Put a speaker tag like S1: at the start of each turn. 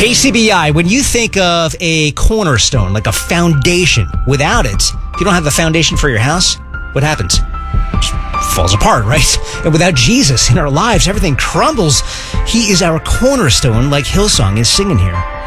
S1: KCBI, when you think of a cornerstone, like a foundation, without it, if you don't have the foundation for your house, what happens? It just falls apart, right? And without Jesus in our lives, everything crumbles. He is our cornerstone, like Hillsong is singing here.